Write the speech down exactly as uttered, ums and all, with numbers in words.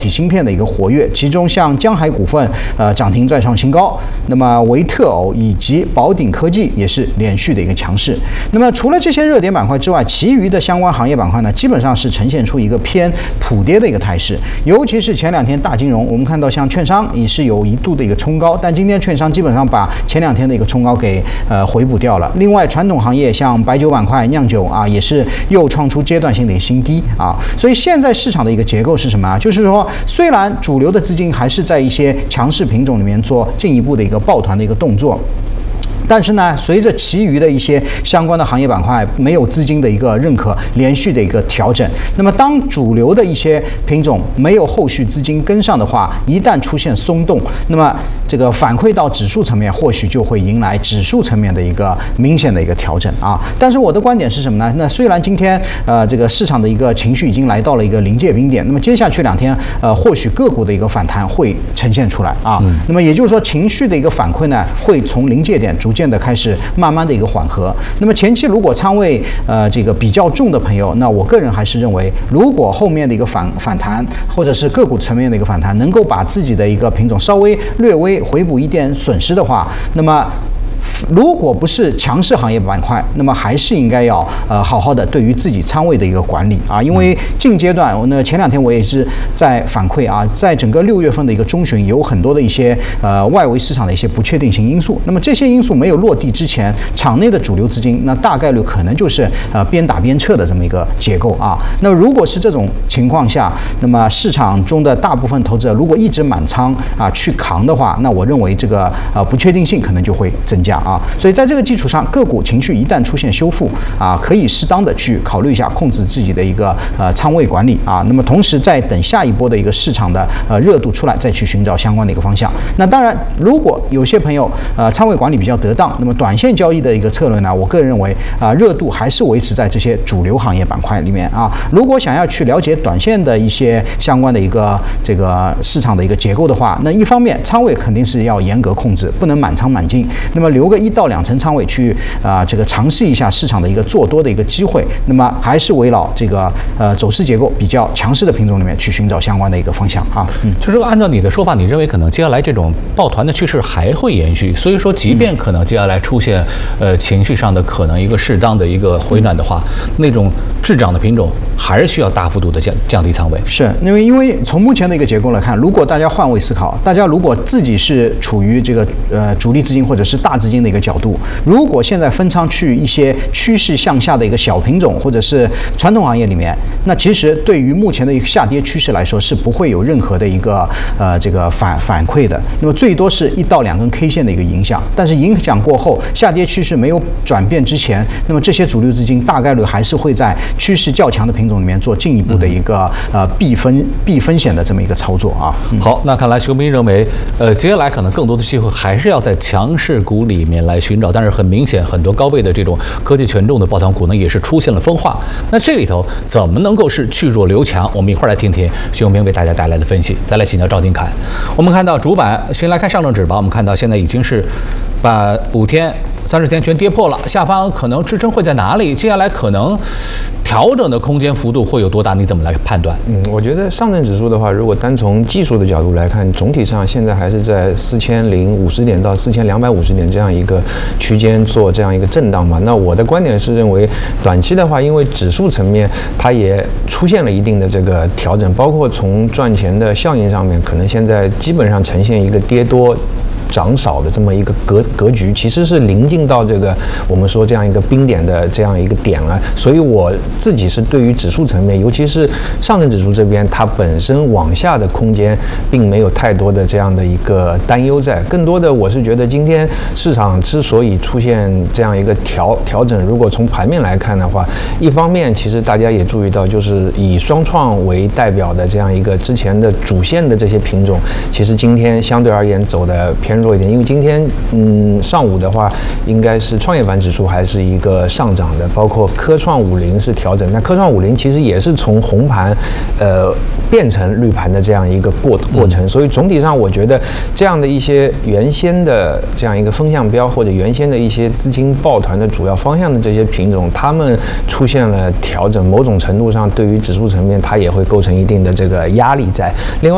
体芯片的一个活跃，其中像江海股份呃涨停再创新高，那么维特偶以及宝鼎科技也是连续的一个强势。那么除了这些热点板块之外，其余的相关行业板块呢，基本上是呈现出一个偏普跌的一个态势。尤其是前两天大金融，我们看到像券商也是有一度的一个冲高，但今天券商基本上把前两天的一个冲高给呃回补掉了。另外，传统行业像白酒板块、酿酒啊，也是又创出阶段性的一个新低啊。所以现在市场的一个结构是什么啊？就是说，虽然主流的资金还是在一些强势品种里面做进一步的一个抱团的一个动作，但是呢，随着其余的一些相关的行业板块没有资金的一个认可，连续的一个调整，那么当主流的一些品种没有后续资金跟上的话，一旦出现松动，那么这个反馈到指数层面，或许就会迎来指数层面的一个明显的一个调整啊。但是我的观点是什么呢？那虽然今天呃这个市场的一个情绪已经来到了一个临界冰点，那么接下去两天呃或许个股的一个反弹会呈现出来啊。嗯、那么也就是说，情绪的一个反馈呢，会从临界点逐渐的开始慢慢的一个缓和。那么前期如果仓位呃这个比较重的朋友，那我个人还是认为，如果后面的一个反反弹或者是个股层面的一个反弹，能够把自己的一个品种稍微略微回补一点损失的话，那么如果不是强势行业板块，那么还是应该要呃好好的对于自己仓位的一个管理啊，因为近阶段，我呢前两天我也是在反馈啊，在整个六月份的一个中旬，有很多的一些呃外围市场的一些不确定性因素。那么这些因素没有落地之前，场内的主流资金那大概率可能就是呃边打边撤的这么一个结构啊。那如果是这种情况下，那么市场中的大部分投资者如果一直满仓啊去扛的话，那我认为这个呃不确定性可能就会增加啊。所以在这个基础上，个股情绪一旦出现修复啊，可以适当的去考虑一下控制自己的一个呃仓位管理啊。那么同时在等下一波的一个市场的呃热度出来，再去寻找相关的一个方向。那当然，如果有些朋友呃仓位管理比较得当，那么短线交易的一个策略呢，我个人认为啊热度还是维持在这些主流行业板块里面啊。如果想要去了解短线的一些相关的一个这个市场的一个结构的话，那一方面仓位肯定是要严格控制，不能满仓满进，那么留个一到两成仓位去啊、呃，这个尝试一下市场的一个做多的一个机会。那么还是围绕这个呃走势结构比较强势的品种里面去寻找相关的一个方向啊。嗯， 就是按照你的说法，你认为可能接下来这种抱团的趋势还会延续，所以说即便可能接下来出现呃情绪上的可能一个适当的一个回暖的话，嗯、那种滞涨的品种还是需要大幅度的降降低仓位。 是因为因为从目前的一个结构来看，如果大家换位思考，大家如果自己是处于这个呃主力资金或者是大资金的一个角度，如果现在分仓去一些趋势向下的一个小品种或者是传统行业里面，那其实对于目前的一个下跌趋势来说是不会有任何的一个呃这个反反馈的，那么最多是一到两根 K 线的一个影响，但是影响过后，下跌趋势没有转变之前，那么这些主流资金大概率还是会在趋势较强的品种里面做进一步的一个呃避风避风险的这么一个操作啊。 嗯、好，那看来熊斌认为，呃，接下来可能更多的机会还是要在强势股里面来寻找，但是很明显，很多高位的这种科技权重的抱团股呢，也是出现了分化。那这里头怎么能够是去弱留强？我们一块儿来听听徐永平为大家带来的分析。再来请教赵金凯。我们看到主板，先来看上证指吧。我们看到现在已经是把五天、三十天全跌破了，下方可能支撑会在哪里？接下来可能调整的空间幅度会有多大？你怎么来判断？ 嗯，我觉得上证指数的话，如果单从技术的角度来看，总体上现在还是在四千零五十点到四千两百五十点这样一个区间做这样一个震荡嘛。那我的观点是认为，短期的话，因为指数层面它也出现了一定的这个调整，包括从赚钱的效应上面，可能现在基本上呈现一个跌多涨少的这么一个格格局，其实是临近到这个我们说这样一个冰点的这样一个点了。所以我自己是对于指数层面，尤其是上证指数这边，它本身往下的空间并没有太多的这样的一个担忧在。更多的我是觉得今天市场之所以出现这样一个调调整，如果从盘面来看的话，一方面其实大家也注意到，就是以双创为代表的这样一个之前的主线的这些品种，其实今天相对而言走的偏弱一点。因为今天嗯上午的话，应该是创业板指数还是一个上涨的，包括科创五零是调整。那科创五零其实也是从红盘呃变成绿盘的这样一个过过程。所以总体上我觉得这样的一些原先的这样一个风向标，或者原先的一些资金抱团的主要方向的这些品种，它们出现了调整，某种程度上对于指数层面它也会构成一定的这个压力在。另外